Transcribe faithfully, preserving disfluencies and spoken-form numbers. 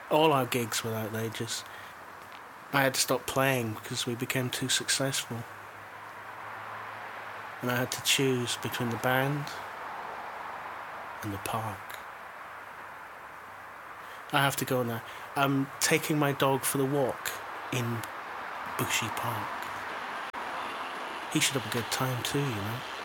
All our gigs were outrageous. I had to stop playing because we became too successful. And I had to choose between the band and the park. I have to go now. I'm taking my dog for the walk in Bushy Park. He should have a good time too, you know.